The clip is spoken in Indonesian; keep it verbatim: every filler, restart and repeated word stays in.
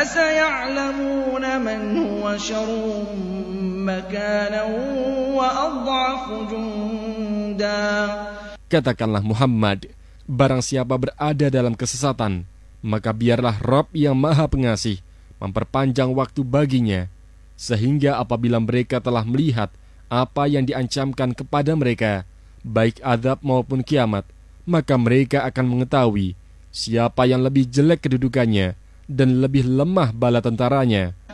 فسيعلمون من هو شر مكانا وأضعف جندا. Katakanlah Muhammad, barang siapa berada dalam kesesatan, maka biarlah Rabb yang Maha Pengasih memperpanjang waktu baginya, sehingga apabila mereka telah melihat apa yang diancamkan kepada mereka, baik azab maupun kiamat, maka mereka akan mengetahui siapa yang lebih jelek kedudukannya dan lebih lemah bala tentaranya.